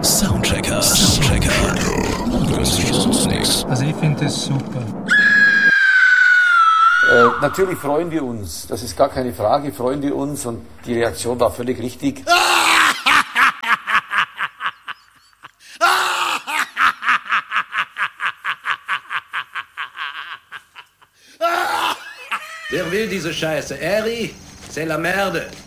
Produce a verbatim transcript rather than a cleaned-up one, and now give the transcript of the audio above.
Soundchecker. Soundchecker. Das ist uns nix. Also ich finde es super. Äh, natürlich freuen wir uns, das ist gar keine Frage, freuen wir uns und die Reaktion war völlig richtig. Wer will diese Scheiße? Eri, c'est la merde.